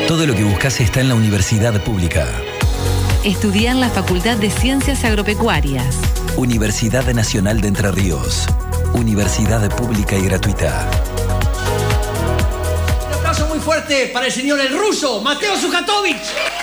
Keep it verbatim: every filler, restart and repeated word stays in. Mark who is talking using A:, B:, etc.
A: Todo lo que buscas está en la Universidad Pública.
B: Estudia en la Facultad de Ciencias Agropecuarias.
A: Universidad Nacional de Entre Ríos. Universidad pública y gratuita.
C: Un aplauso muy fuerte para el señor el ruso, Mateo Sujatovich.